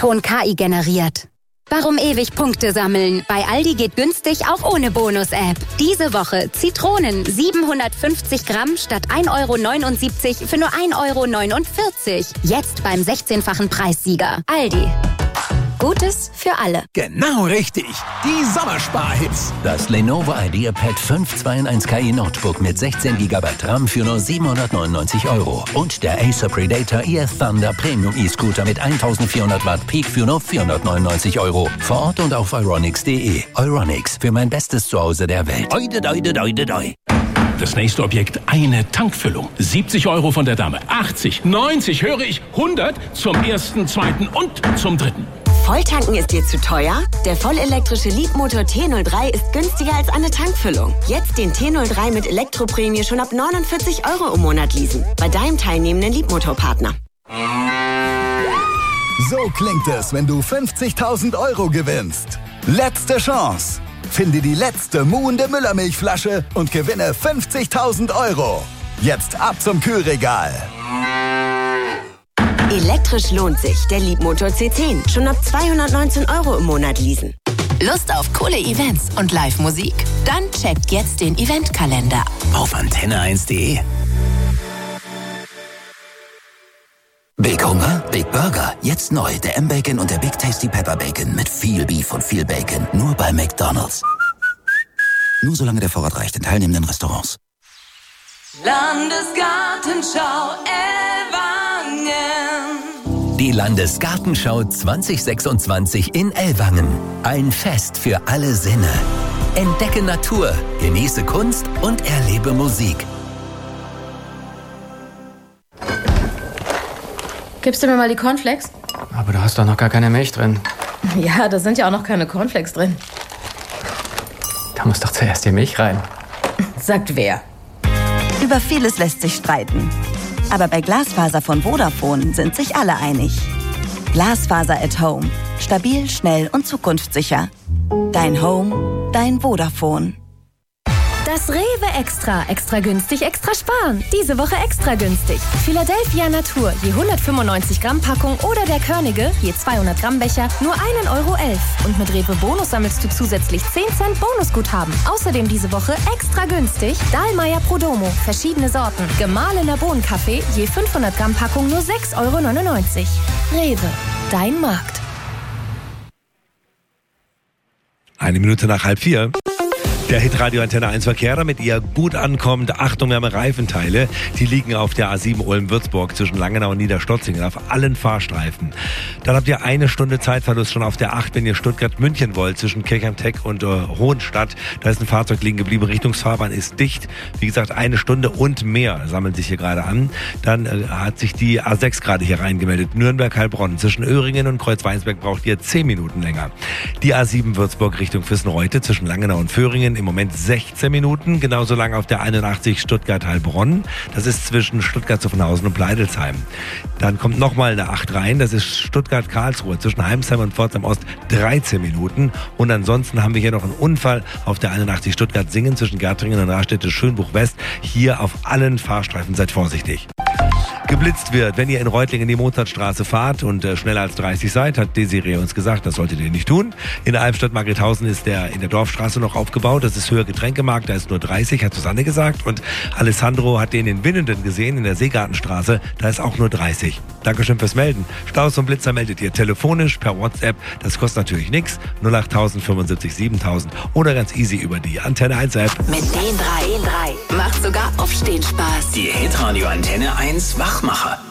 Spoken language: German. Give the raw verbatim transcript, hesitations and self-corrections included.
Ton K I generiert. Warum ewig Punkte sammeln? Bei Aldi geht günstig auch ohne Bonus-App. Diese Woche Zitronen siebenhundertfünfzig Gramm statt ein Euro neunundsiebzig für nur ein Euro neunundvierzig. Jetzt beim sechzehnfachen Preissieger. Aldi. Gutes für alle. Genau richtig. Die Sommersparhits. Das Lenovo IdeaPad fünf zwei in eins K I Notebook mit sechzehn Gigabyte RAM für nur siebenhundertneunundneunzig Euro. Und der Acer Predator E F Thunder Premium E-Scooter mit eintausendvierhundert Watt Peak für nur vierhundertneunundneunzig Euro. Vor Ort und auf euronics punkt de. Euronics, für mein bestes Zuhause der Welt. Oide, doide, doide, doi. Das nächste Objekt, eine Tankfüllung. siebzig Euro von der Dame. achtzig, neunzig, höre ich, hundert zum ersten, zweiten und zum dritten. Volltanken ist dir zu teuer? Der vollelektrische Leapmotor T null drei ist günstiger als eine Tankfüllung. Jetzt den T null drei mit Elektroprämie schon ab neunundvierzig Euro im Monat leasen. Bei deinem teilnehmenden Leapmotor-Partner. So klingt es, wenn du fünfzigtausend Euro gewinnst. Letzte Chance. Finde die letzte muhende Müllermilchflasche und gewinne fünfzigtausend Euro. Jetzt ab zum Kühlregal. Elektrisch lohnt sich. Der Leapmotor C zehn. Schon ab zweihundertneunzehn Euro im Monat leasen. Lust auf coole Events und Live-Musik? Dann checkt jetzt den Eventkalender auf antenne eins punkt de. Big Hunger, Big Burger. Jetzt neu der M-Bacon und der Big Tasty Pepper Bacon mit viel Beef und viel Bacon. Nur bei McDonald's. Nur solange der Vorrat reicht in teilnehmenden Restaurants. Landesgartenschau Ellwangen. Die Landesgartenschau zwanzig sechsundzwanzig in Ellwangen. Ein Fest für alle Sinne. Entdecke Natur, genieße Kunst und erlebe Musik. Gibst du mir mal die Cornflakes? Aber du hast doch noch gar keine Milch drin. Ja, da sind ja auch noch keine Cornflakes drin. Da muss doch zuerst die Milch rein. Sagt wer? Über vieles lässt sich streiten. Aber bei Glasfaser von Vodafone sind sich alle einig. Glasfaser at Home. Stabil, schnell und zukunftssicher. Dein Home, dein Vodafone. Das Rewe Extra. Extra günstig, extra sparen. Diese Woche extra günstig. Philadelphia Natur, je hundertfünfundneunzig Gramm Packung oder der Körnige, je zweihundert Gramm Becher, nur ein Euro elf. Und mit Rewe Bonus sammelst du zusätzlich zehn Cent Bonusguthaben. Außerdem diese Woche extra günstig Dahlmeier Prodomo, verschiedene Sorten. Gemahlener Bohnenkaffee, je fünfhundert Gramm Packung nur sechs Euro neunundneunzig. Rewe, dein Markt. Eine Minute nach halb vier. Der Hitradio Antenne eins Verkehr, damit ihr gut ankommt. Achtung, wir haben Reifenteile. Die liegen auf der A sieben Ulm-Würzburg zwischen Langenau und Niederstotzingen auf allen Fahrstreifen. Dann habt ihr eine Stunde Zeitverlust schon auf der acht, wenn ihr Stuttgart-München wollt, zwischen Kirchheim-Teck und äh, Hohenstadt. Da ist ein Fahrzeug liegen geblieben. Richtungsfahrbahn ist dicht. Wie gesagt, eine Stunde und mehr sammeln sich hier gerade an. Dann äh, hat sich die A sechs gerade hier reingemeldet. Nürnberg-Heilbronn. Zwischen Öhringen und Kreuzweinsberg braucht ihr zehn Minuten länger. Die A sieben Würzburg Richtung Füssen-Reute zwischen Langenau und Föhringen. Im Moment sechzehn Minuten, genauso lang auf der einundachtzig Stuttgart-Heilbronn. Das ist zwischen Stuttgart-Zuffenhausen und Pleidelsheim. Dann kommt nochmal eine acht rein, das ist Stuttgart-Karlsruhe zwischen Heimsheim und Pforzheim Ost dreizehn Minuten. Und ansonsten haben wir hier noch einen Unfall auf der einundachtzig Stuttgart-Singen zwischen Gärtringen und Raststätte-Schönbuch-West. Hier auf allen Fahrstreifen, seid vorsichtig. Geblitzt wird, wenn ihr in Reutlingen die Mozartstraße fahrt und äh, schneller als dreißig seid, hat Desiree uns gesagt, das solltet ihr nicht tun. In der Albstadt-Margrethausen ist der in der Dorfstraße noch aufgebaut, das ist Höhe Getränkemarkt, da ist nur dreißig, hat Susanne gesagt. Und Alessandro hat den in Winnenden gesehen, in der Seegartenstraße, da ist auch nur dreißig. Dankeschön fürs Melden. Staus und Blitzer meldet ihr telefonisch, per WhatsApp, das kostet natürlich nichts, null acht null null fünfundsiebzig siebentausend oder ganz easy über die Antenne eins App. Mit den drei, den drei macht sogar Aufstehen Spaß. Die Hitradio Antenne eins Wachmacher.